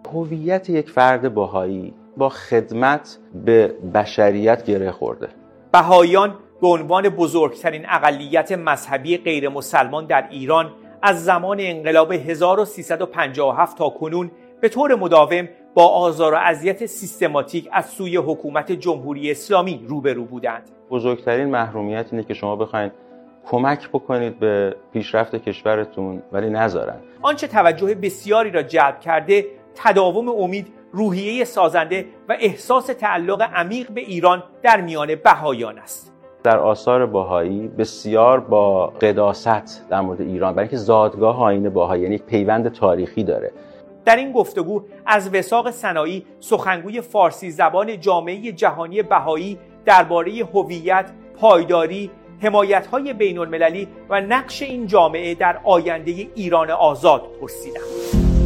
هویت یک فرد بهایی با خدمت به بشریت گره خورده. بهاییان به عنوان بزرگترین اقلیت مذهبی غیر مسلمان در ایران از زمان انقلاب 1357 تا کنون به طور مداوم با آزار و اذیت سیستماتیک از سوی حکومت جمهوری اسلامی روبرو بودند. بزرگترین محرومیت اینه که شما بخواید کمک بکنید به پیشرفت کشورتون ولی نذارن. آنچه توجه بسیاری را جلب کرده تداوم امید، روحیه سازنده و احساس تعلق عمیق به ایران در میان بهاییان است. در آثار بهایی بسیار با قداست در مورد ایران، برای اینکه زادگاه آیین بهایی یعنی یک پیوند تاریخی داره. در این گفتگو از وثاق سنایی، سخنگوی فارسی زبان جامعه جهانی بهایی، درباره هویت، پایداری، حمایت‌های بین‌المللی و نقش این جامعه در آینده ایران آزاد پرسیدم.